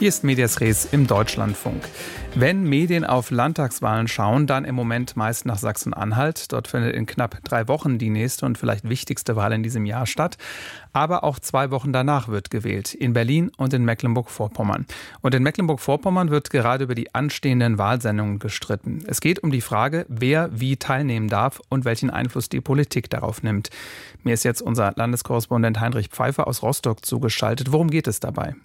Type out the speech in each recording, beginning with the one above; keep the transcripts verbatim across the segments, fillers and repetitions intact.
Hier ist Medias Res im Deutschlandfunk. Wenn Medien auf Landtagswahlen schauen, dann im Moment meist nach Sachsen-Anhalt. Dort findet in knapp drei Wochen die nächste und vielleicht wichtigste Wahl in diesem Jahr statt. Aber auch zwei Wochen danach wird gewählt, in Berlin und in Mecklenburg-Vorpommern. Und in Mecklenburg-Vorpommern wird gerade über die anstehenden Wahlsendungen gestritten. Es geht um die Frage, wer wie teilnehmen darf und welchen Einfluss die Politik darauf nimmt. Mir ist jetzt unser Landeskorrespondent Heinrich Pfeiffer aus Rostock zugeschaltet. Worum geht es dabei?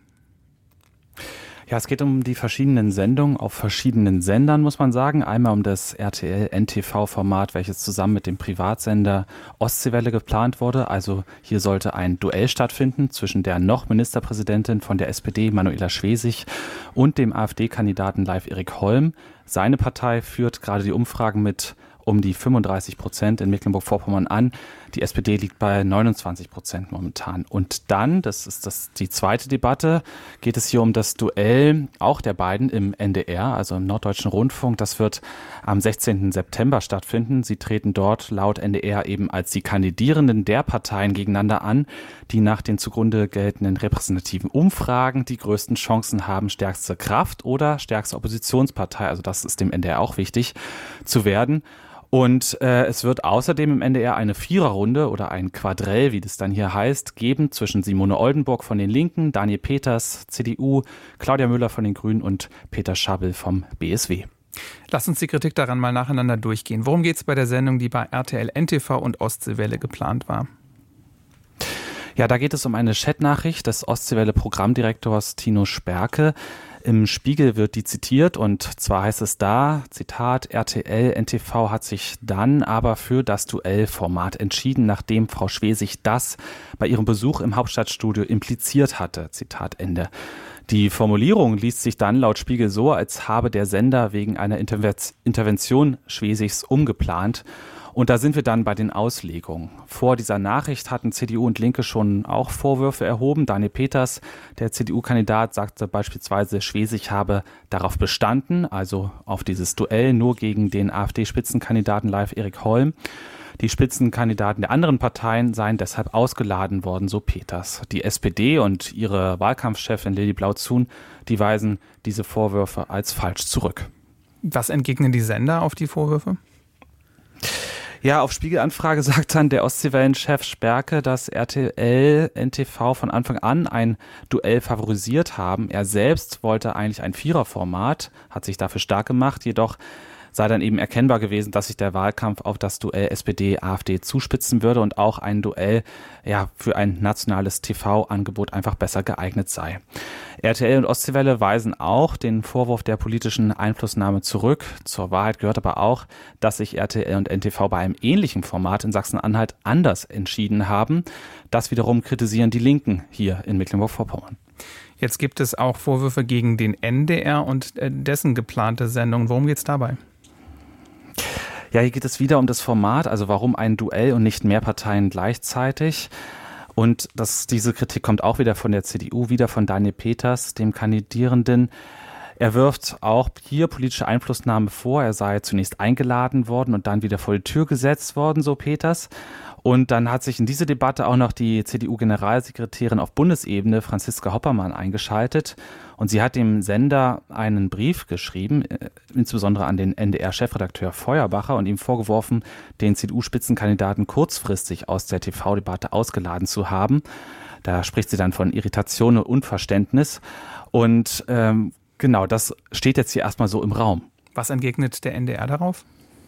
Ja, es geht um die verschiedenen Sendungen auf verschiedenen Sendern, muss man sagen. Einmal um das R T L-N T V-Format, welches zusammen mit dem Privatsender Ostseewelle geplant wurde. Also hier sollte ein Duell stattfinden zwischen der noch Ministerpräsidentin von der S P D, Manuela Schwesig, und dem AfD-Kandidaten Leif-Erik Holm. Seine Partei führt gerade die Umfragen mit um die fünfunddreißig Prozent in Mecklenburg-Vorpommern an. Die S P D liegt bei neunundzwanzig Prozent momentan. Und dann, das ist das, die zweite Debatte, geht es hier um das Duell auch der beiden im N D R, also im Norddeutschen Rundfunk. Das wird am sechzehnten September stattfinden. Sie treten dort laut N D R eben als die Kandidierenden der Parteien gegeneinander an, die nach den zugrunde geltenden repräsentativen Umfragen die größten Chancen haben, stärkste Kraft oder stärkste Oppositionspartei, also das ist dem N D R auch wichtig, zu werden. Und äh, es wird außerdem im N D R eine Viererrunde oder ein Quadrell, wie das dann hier heißt, geben zwischen Simone Oldenburg von den Linken, Daniel Peters, C D U, Claudia Müller von den Grünen und Peter Schabbel vom B S W. Lass uns die Kritik daran mal nacheinander durchgehen. Worum geht es bei der Sendung, die bei R T L-N T V und Ostseewelle geplant war? Ja, da geht es um eine Chatnachricht des Ostseewelle-Programmdirektors Tino Sperke. Im Spiegel wird die zitiert und zwar heißt es da, Zitat, R T L-N T V hat sich dann aber für das Duellformat entschieden, nachdem Frau Schwesig das bei ihrem Besuch im Hauptstadtstudio impliziert hatte. Zitat Ende. Die Formulierung liest sich dann laut Spiegel so, als habe der Sender wegen einer Intervention Schwesigs umgeplant. Und da sind wir dann bei den Auslegungen. Vor dieser Nachricht hatten C D U und Linke schon auch Vorwürfe erhoben. Daniel Peters, der C D U-Kandidat, sagte beispielsweise, Schwesig habe darauf bestanden, also auf dieses Duell nur gegen den AfD-Spitzenkandidaten Leif-Erik Holm. Die Spitzenkandidaten der anderen Parteien seien deshalb ausgeladen worden, so Peters. Die S P D und ihre Wahlkampfchefin Lili Blauzun, die weisen diese Vorwürfe als falsch zurück. Was entgegnen die Sender auf die Vorwürfe? Ja, auf Spiegelanfrage sagt dann der Ostseewellen-Chef Sperke, dass R T L-N T V von Anfang an ein Duell favorisiert haben. Er selbst wollte eigentlich ein Viererformat, hat sich dafür stark gemacht, jedoch sei dann eben erkennbar gewesen, dass sich der Wahlkampf auf das Duell S P D A f D zuspitzen würde und auch ein Duell ja für ein nationales T V-Angebot einfach besser geeignet sei. R T L und Ostseewelle weisen auch den Vorwurf der politischen Einflussnahme zurück. Zur Wahrheit gehört aber auch, dass sich R T L und N T V bei einem ähnlichen Format in Sachsen-Anhalt anders entschieden haben. Das wiederum kritisieren die Linken hier in Mecklenburg-Vorpommern. Jetzt gibt es auch Vorwürfe gegen den N D R und dessen geplante Sendung. Worum geht es dabei? Ja, hier geht es wieder um das Format, also warum ein Duell und nicht mehr Parteien gleichzeitig. Und das, diese Kritik kommt auch wieder von der C D U, wieder von Daniel Peters, dem Kandidierenden. Er wirft auch hier politische Einflussnahme vor. Er sei zunächst eingeladen worden und dann wieder vor die Tür gesetzt worden, so Peters. Und dann hat sich in diese Debatte auch noch die C D U-Generalsekretärin auf Bundesebene, Franziska Hoppermann, eingeschaltet. Und sie hat dem Sender einen Brief geschrieben, insbesondere an den N D R-Chefredakteur Feuerbacher, und ihm vorgeworfen, den C D U-Spitzenkandidaten kurzfristig aus der T V-Debatte ausgeladen zu haben. Da spricht sie dann von Irritation und Unverständnis. Und ähm, genau, das steht jetzt hier erstmal so im Raum. Was entgegnet der N D R darauf?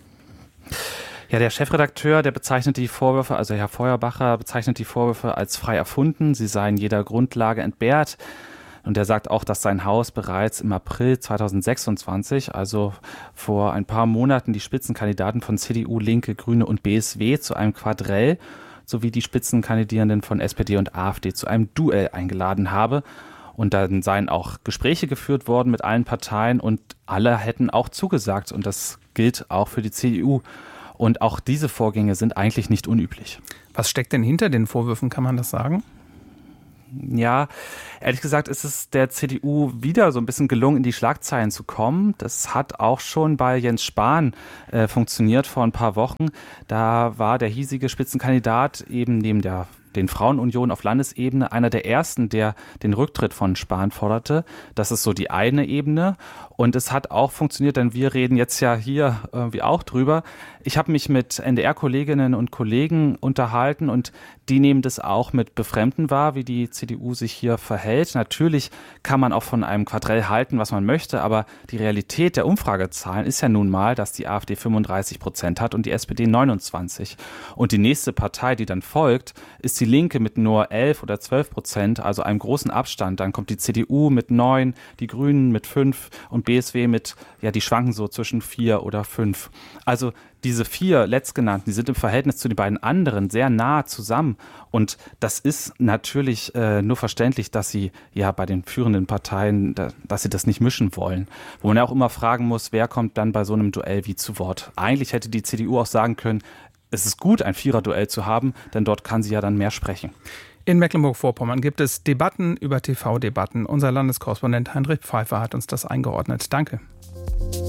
Ja, der Chefredakteur, der bezeichnet die Vorwürfe, also Herr Feuerbacher bezeichnet die Vorwürfe als frei erfunden. Sie seien jeder Grundlage entbehrt. Und er sagt auch, dass sein Haus bereits im April zweitausendsechsundzwanzig, also vor ein paar Monaten, die Spitzenkandidaten von C D U, Linke, Grüne und B S W zu einem Quadrell sowie die Spitzenkandidierenden von S P D und A f D zu einem Duell eingeladen habe. Und dann seien auch Gespräche geführt worden mit allen Parteien und alle hätten auch zugesagt. Und das gilt auch für die C D U. Und auch diese Vorgänge sind eigentlich nicht unüblich. Was steckt denn hinter den Vorwürfen, kann man das sagen? Ja, ehrlich gesagt ist es der C D U wieder so ein bisschen gelungen, in die Schlagzeilen zu kommen. Das hat auch schon bei Jens Spahn äh, funktioniert vor ein paar Wochen. Da war der hiesige Spitzenkandidat eben neben der den Frauenunionen auf Landesebene, einer der ersten, der den Rücktritt von Spahn forderte. Das ist so die eine Ebene. Und es hat auch funktioniert, denn wir reden jetzt ja hier irgendwie auch drüber. Ich habe mich mit N D R-Kolleginnen und Kollegen unterhalten und die nehmen das auch mit Befremden wahr, wie die C D U sich hier verhält. Natürlich kann man auch von einem Quadrell halten, was man möchte, aber die Realität der Umfragezahlen ist ja nun mal, dass die AfD fünfunddreißig Prozent hat und die S P D neunundzwanzig. Und die nächste Partei, die dann folgt, ist die Linke mit nur elf oder zwölf Prozent, also einem großen Abstand. Dann kommt die C D U mit neun, die Grünen mit fünf und B S W mit, ja, die schwanken so zwischen vier oder fünf. Also diese vier letztgenannten, die sind im Verhältnis zu den beiden anderen sehr nah zusammen. Und das ist natürlich äh, nur verständlich, dass sie ja bei den führenden Parteien, da, dass sie das nicht mischen wollen. Wo man ja auch immer fragen muss, wer kommt dann bei so einem Duell wie zu Wort. Eigentlich hätte die C D U auch sagen können, es ist gut, ein Viererduell zu haben, denn dort kann sie ja dann mehr sprechen. In Mecklenburg-Vorpommern gibt es Debatten über T V-Debatten. Unser Landeskorrespondent Heinrich Pfeiffer hat uns das eingeordnet. Danke.